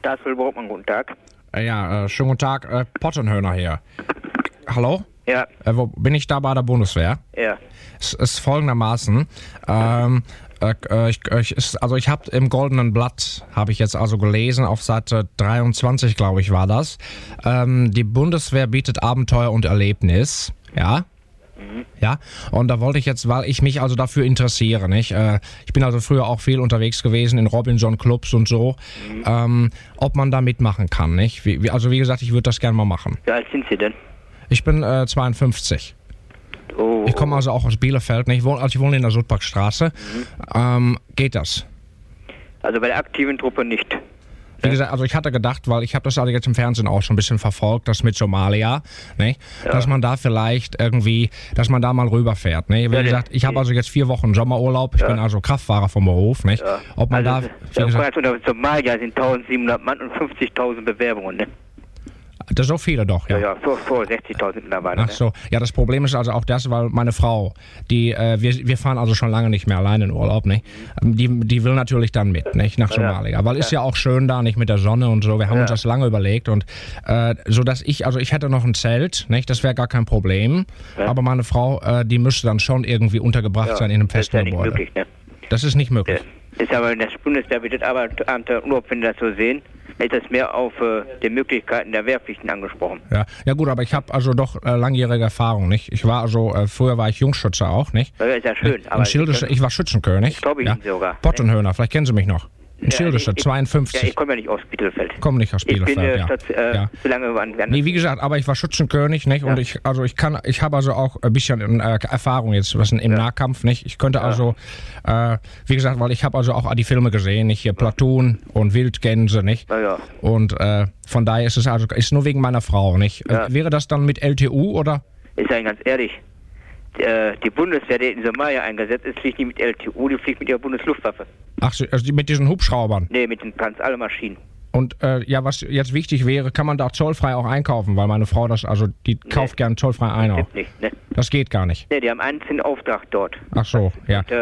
Staatsführer, guten Tag. Schönen guten Tag, Pottenhöhner hier. Hallo? Ja. Wo bin ich da bei der Bundeswehr? Ja. Es ist folgendermaßen, ich habe im Goldenen Blatt, habe ich jetzt also gelesen, auf Seite 23, glaube ich, war das, die Bundeswehr bietet Abenteuer und Erlebnis, ja? Ja, und da wollte ich jetzt, weil ich mich also dafür interessiere, nicht? Ich bin also früher auch viel unterwegs gewesen in Robinson-Clubs und so, ob man da mitmachen kann, nicht? Also wie gesagt, ich würde das gerne mal machen. Wie alt sind Sie denn? Ich bin 52. Oh. Ich komme also auch aus Bielefeld, nicht? Ich wohne in der Sudbackstraße. Geht das? Also bei der aktiven Truppe nicht. Wie gesagt, also ich hatte gedacht, weil ich habe das also jetzt im Fernsehen auch schon ein bisschen verfolgt, das mit Somalia, ne? Ja. Dass man da vielleicht irgendwie, dass man da mal rüberfährt. Ne? Wie gesagt, ich habe also jetzt 4 Wochen Sommerurlaub, ich bin also Kraftfahrer vom Beruf. Nicht? Ja. Ob man also unter Somalia sind 1700 Mann und 50.000 Bewerbungen, ne? Das so viele doch, ja. Ja, vor 60.000 mittlerweile. Ach so, ja, das Problem ist also auch das, weil meine Frau, wir fahren also schon lange nicht mehr allein in Urlaub, nicht? Die will natürlich dann mit, nicht? Nach Somalia, weil ist ja auch schön da, nicht, mit der Sonne und so. Wir haben uns das lange überlegt und so dass ich hätte noch ein Zelt, nicht? Das wäre gar kein Problem, aber meine Frau, die müsste dann schon irgendwie untergebracht sein in einem festen Gebäude. Das ist ja nicht möglich, ne? Das ist nicht möglich. Das ist aber in der Bundeswehr bietet Abenteuerurlaub, wenn Sie das so sehen, ist das mehr auf die Möglichkeiten der Wehrpflichten angesprochen. Ja gut, aber ich habe also doch langjährige Erfahrung, nicht? Ich war also, früher war ich Jungschütze auch, nicht? Ja, ist ja schön. Aber ich war Schützenkönig. Glaube ich Ihnen sogar. Pottenhöhner, vielleicht kennen Sie mich noch. In Schildische, 52. Ja, ich komme ja nicht aus Bielefeld. Komme nicht aus Bielefeld, zu lange woanders. Nee, wie gesagt, aber ich war Schützenkönig, nicht? Und ich habe also auch ein bisschen Erfahrung jetzt, was im Nahkampf, nicht? Ich könnte also, wie gesagt, weil ich habe also auch die Filme gesehen, nicht? Hier Platoon und Wildgänse, nicht? Ja. Und von daher ist es also, ist nur wegen meiner Frau, nicht? Ja. Wäre das dann mit LTU, oder? Ich sage Ihnen ganz ehrlich, die Bundeswehr, die in Somalia eingesetzt ist, fliegt nicht mit LTU, die fliegt mit ihrer Bundesluftwaffe. Ach, also mit diesen Hubschraubern? Nee, mit den ganz alle Maschinen. Und was jetzt wichtig wäre, kann man da zollfrei auch einkaufen, weil meine Frau die kauft gern zollfrei ein auch. Nicht, ne? Das geht gar nicht. Nee, die haben einen einzigen Auftrag dort. Ach so, ja. Und,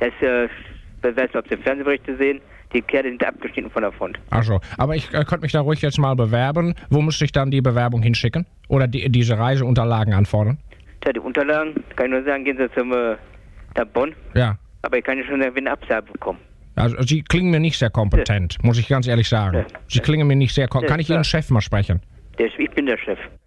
ich weiß nicht, ob Sie Fernsehberichte sehen, die Kerle sind abgeschnitten von der Front. Ach so, aber ich könnte mich da ruhig jetzt mal bewerben. Wo müsste ich dann die Bewerbung hinschicken? Oder diese Reiseunterlagen anfordern? Ja, die Unterlagen, kann ich nur sagen, gehen Sie zum Bonn. Ja. Aber ich kann ja schon sagen, wenn eine Absage bekommen. Also Sie klingen mir nicht sehr kompetent, muss ich ganz ehrlich sagen. Sie klingen mir nicht sehr kompetent. Kann ich Ihren Chef mal sprechen? Ich bin der Chef.